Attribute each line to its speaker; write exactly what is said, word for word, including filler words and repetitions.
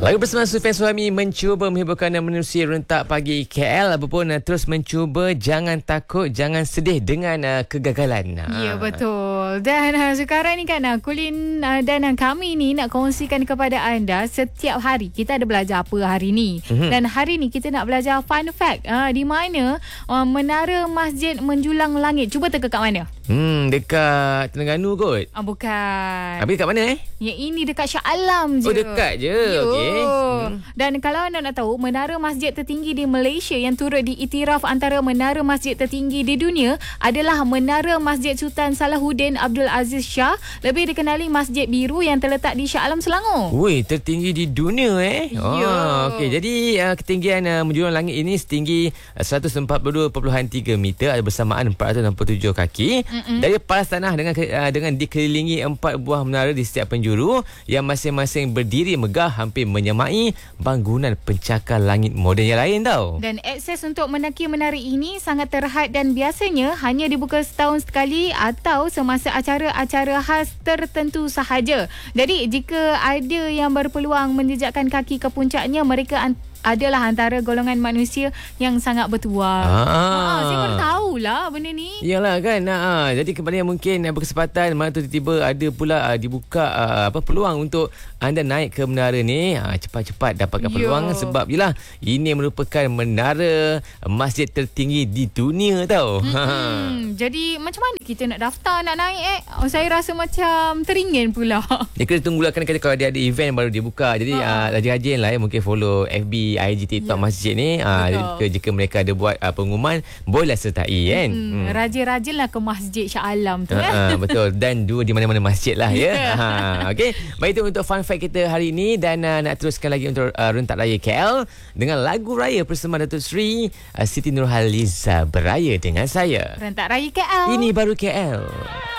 Speaker 1: Lagi bersama Sufian Suhaimi mencuba menghiburkan dan menerusi rentak pagi K L apapun uh, terus mencuba, jangan takut, jangan sedih dengan uh, kegagalan.
Speaker 2: Ya, betul. Dan uh, sekarang ni kan uh, Kulin uh, dan uh, kami ni nak kongsikan kepada anda setiap hari kita ada belajar apa hari ni. Mm-hmm. Dan hari ni kita nak belajar fun fact uh, di mana uh, menara masjid menjulang langit. Cuba teka kat mana?
Speaker 1: Hmm, dekat Terengganu kot.
Speaker 2: Ah, bukan.
Speaker 1: Habis dekat mana eh?
Speaker 2: Yang ini dekat Shah Alam je.
Speaker 1: Oh, dekat je. Okey.
Speaker 2: Hmm. Dan kalau anda nak tahu, menara masjid tertinggi di Malaysia yang turut diiktiraf antara menara masjid tertinggi di dunia adalah Menara Masjid Sultan Salahuddin Abdul Aziz Shah, lebih dikenali Masjid Biru yang terletak di Shah Alam, Selangor.
Speaker 1: Woi, tertinggi di dunia eh.
Speaker 2: Ya.
Speaker 1: Oh, okey. Jadi uh, ketinggian uh, menjulang langit ini setinggi uh, seratus empat puluh dua perpuluhan tiga meter ada bersamaan empat ratus enam puluh tujuh kaki. Mm-mm. Dari paras tanah dengan uh, dengan dikelilingi empat buah menara di setiap penjuru yang masing-masing berdiri megah hampir menyamai bangunan pencakar langit moden yang lain tau.
Speaker 2: Dan akses untuk mendaki menara ini sangat terhad dan biasanya hanya dibuka setahun sekali atau semasa acara-acara khas tertentu sahaja. Jadi jika ada yang berpeluang menjejakkan kaki ke puncaknya, mereka an- adalah antara golongan manusia yang sangat bertuah. Ah. Ha, saya baru tahulah benda ni.
Speaker 1: Yalah kan. Ha, jadi kepada yang mungkin berkesempatan mana tu tiba-tiba ada pula uh, dibuka uh, apa peluang untuk anda naik ke menara ni, ha, cepat-cepat dapatkan peluang. Yo. Sebab yelah ini merupakan menara masjid tertinggi di dunia tau.
Speaker 2: Hmm, jadi macam mana kita nak daftar nak naik eh? Oh, saya rasa macam teringin pula.
Speaker 1: Dia kena tunggulah kan kalau dia ada event baru dia buka. Jadi uh, rajin-rajin lah ya, mungkin follow F B, I G, TikTok yeah. masjid ni. Uh, jika, jika mereka ada buat uh, pengumuman, bolehlah sertai kan.
Speaker 2: Hmm, hmm. Rajin-rajinlah ke Masjid Shah Alam tu. Uh,
Speaker 1: uh, betul. Dan dua di mana-mana masjid lah ya. Yeah. Uh, okay. Baik, itu untuk fun fact kita hari ini. Dan uh, nak teruskan lagi untuk uh, rentak raya K L dengan lagu raya bersama Datuk Seri uh, Siti Nurhaliza, Beraya Dengan Saya.
Speaker 2: Rentak raya K L.
Speaker 1: Ini baru K L.